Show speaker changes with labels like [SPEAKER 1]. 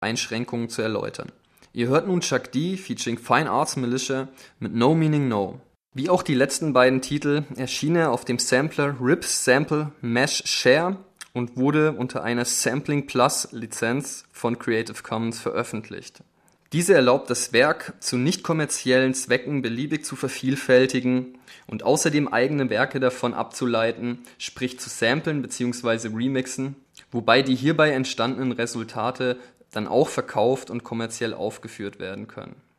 [SPEAKER 1] Einschränkungen zu erläutern. Ihr hört nun Chuck D featuring Fine Arts Militia mit No Meaning No. Wie auch die letzten beiden Titel erschien er auf dem Sampler Rips Sample Mesh Share und wurde unter einer Sampling Plus Lizenz von Creative Commons veröffentlicht. Diese erlaubt das Werk zu nicht kommerziellen Zwecken beliebig zu vervielfältigen und außerdem eigene Werke davon abzuleiten, sprich zu samplen bzw. remixen, wobei die hierbei entstandenen Resultate dann auch verkauft und kommerziell aufgeführt werden können.